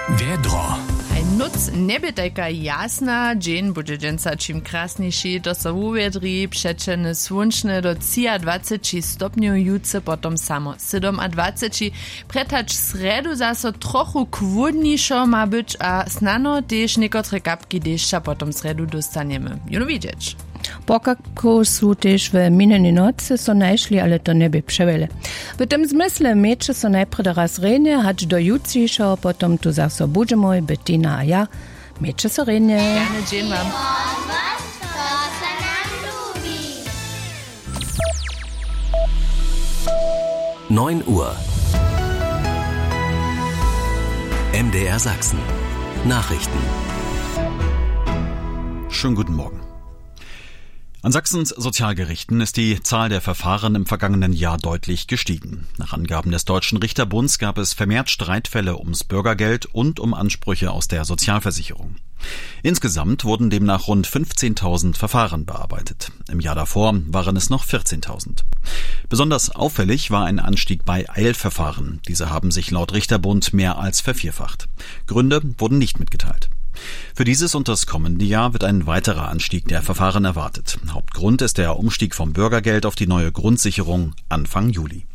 Wer dra? Ein Nutz nebedecker jasna, dzień bude dżęca czym krasniejszy, to so uwiedri, przeczeny słonczne do 23 stopniów juce, potom samo 27, pretacz sredu zaso trochu chłodniejszo ma być, a snano też niekotre kapki deszcza potom sredu dostaniemy. Juno widzieć. Pokako su też w minionej nocy so najszli, ale to nie by przewele. W tym zmysle miecze so najpierw raz renie, hacz do jutrzejszego, potom tu zaso budżemy, Bettina a ja, miecze so renie. Gerne dzień wam. 9 Uhr. MDR Sachsen. Nachrichten. Schönen guten Morgen. An Sachsens Sozialgerichten ist die Zahl der Verfahren im vergangenen Jahr deutlich gestiegen. Nach Angaben des Deutschen Richterbunds gab es vermehrt Streitfälle ums Bürgergeld und um Ansprüche aus der Sozialversicherung. Insgesamt wurden demnach rund 15.000 Verfahren bearbeitet. Im Jahr davor waren es noch 14.000. Besonders auffällig war ein Anstieg bei Eilverfahren. Diese haben sich laut Richterbund mehr als vervierfacht. Gründe wurden nicht mitgeteilt. Für dieses und das kommende Jahr wird ein weiterer Anstieg der Verfahren erwartet. Hauptgrund ist der Umstieg vom Bürgergeld auf die neue Grundsicherung Anfang Juli.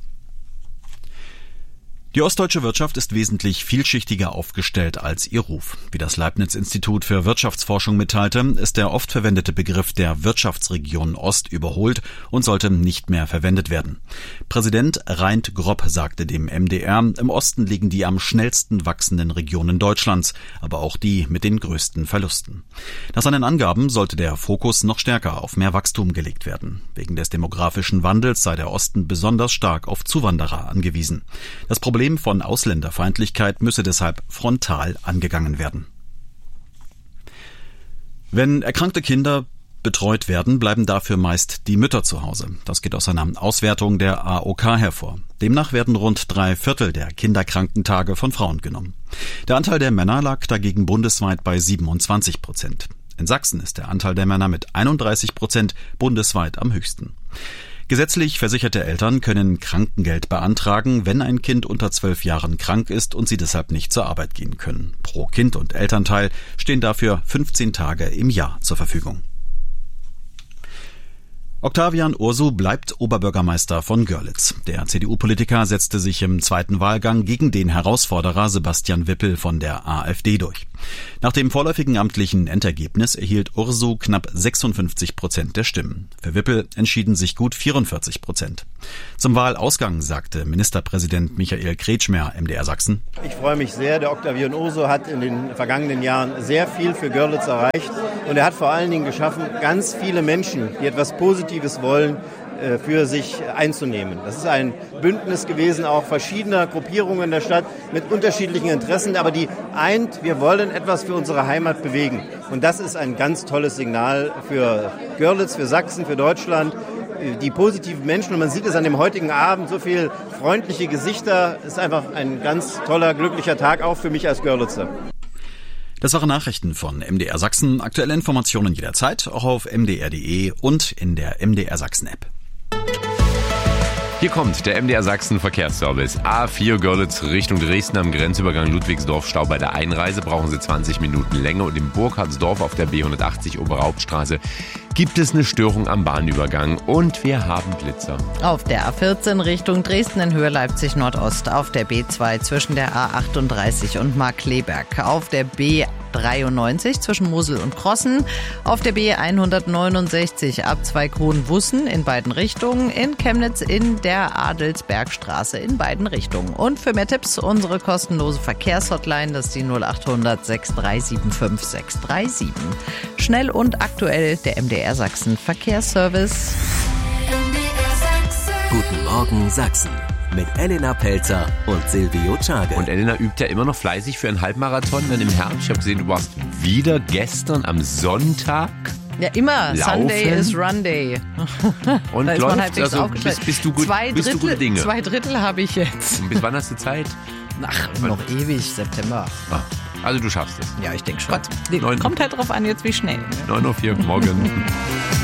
Die ostdeutsche Wirtschaft ist wesentlich vielschichtiger aufgestellt als ihr Ruf. Wie das Leibniz-Institut für Wirtschaftsforschung mitteilte, ist der oft verwendete Begriff der Wirtschaftsregion Ost überholt und sollte nicht mehr verwendet werden. Präsident Reint Gropp sagte dem MDR, im Osten liegen die am schnellsten wachsenden Regionen Deutschlands, aber auch die mit den größten Verlusten. Nach seinen Angaben sollte der Fokus noch stärker auf mehr Wachstum gelegt werden. Wegen des demografischen Wandels sei der Osten besonders stark auf Zuwanderer angewiesen. Das Problem von Ausländerfeindlichkeit müsse deshalb frontal angegangen werden. Wenn erkrankte Kinder betreut werden, bleiben dafür meist die Mütter zu Hause. Das geht aus einer Auswertung der AOK hervor. Demnach werden rund 3/4 der Kinderkrankentage von Frauen genommen. Der Anteil der Männer lag dagegen bundesweit bei 27%. In Sachsen ist der Anteil der Männer mit 31% bundesweit am höchsten. Gesetzlich versicherte Eltern können Krankengeld beantragen, wenn ein Kind unter 12 Jahren krank ist und sie deshalb nicht zur Arbeit gehen können. Pro Kind und Elternteil stehen dafür 15 Tage im Jahr zur Verfügung. Octavian Ursu bleibt Oberbürgermeister von Görlitz. Der CDU-Politiker setzte sich im zweiten Wahlgang gegen den Herausforderer Sebastian Wippel von der AfD durch. Nach dem vorläufigen amtlichen Endergebnis erhielt Ursu knapp 56% der Stimmen. Für Wippel entschieden sich gut 44%. Zum Wahlausgang sagte Ministerpräsident Michael Kretschmer, MDR Sachsen: Ich freue mich sehr, der Octavian Ursu hat in den vergangenen Jahren sehr viel für Görlitz erreicht und er hat vor allen Dingen geschaffen, ganz viele Menschen, die etwas Positives wollen, für sich einzunehmen. Das ist ein Bündnis gewesen, auch verschiedener Gruppierungen in der Stadt mit unterschiedlichen Interessen, aber die eint, wir wollen etwas für unsere Heimat bewegen. Und das ist ein ganz tolles Signal für Görlitz, für Sachsen, für Deutschland. Die positiven Menschen, und man sieht es an dem heutigen Abend, so viele freundliche Gesichter, ist einfach ein ganz toller, glücklicher Tag, auch für mich als Görlitzer. Das waren Nachrichten von MDR Sachsen. Aktuelle Informationen jederzeit, auch auf mdr.de und in der MDR Sachsen App. Hier kommt der MDR Sachsen Verkehrsservice. A4 Görlitz Richtung Dresden am Grenzübergang Ludwigsdorf Stau bei der Einreise. Brauchen Sie 20 Minuten länger. Und im Burkhardsdorf auf der B180 Obere Hauptstraße gibt es eine Störung am Bahnübergang. Und wir haben Blitzer. Auf der A14 Richtung Dresden in Höhe Leipzig Nordost. Auf der B2 zwischen der A38 und Markkleeberg. Auf der B93 zwischen Mosel und Krossen. Auf der B169 ab 2 Kronwussen in beiden Richtungen. In Chemnitz in der Adelsbergstraße in beiden Richtungen. Und für mehr Tipps unsere kostenlose Verkehrshotline, das ist die 0800 6375 637. Schnell und aktuell der MDR Sachsen Verkehrsservice. Guten Morgen Sachsen. Mit Elena Pelzer und Silvio Czage. Und Elena übt ja immer noch fleißig für einen Halbmarathon dann im Herbst. Ich habe gesehen, du warst wieder gestern am Sonntag. Ja, immer. Laufen. Sunday is Run Day. Und da ist man halbwegs also aufgestellt. bist du gute Dinge? 2/3 habe ich jetzt. Und bis wann hast du Zeit? Ach, noch ewig, September. Ah, also du schaffst es. Ja, ich denke schon. Kommt halt drauf an, jetzt wie schnell. 9:04 Uhr morgen.